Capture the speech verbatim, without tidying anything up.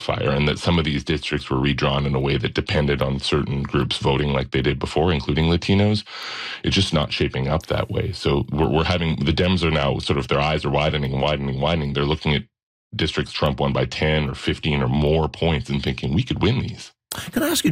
fire, and that some of these districts were redrawn in a way that depended on certain groups voting like they did before, including Latinos. It's just not shaping up that way. So we're, we're having, the Dems are now sort of, their eyes are widening and widening, widening. They're looking at districts Trump won by ten or fifteen or more points and thinking we could win these. Can I ask you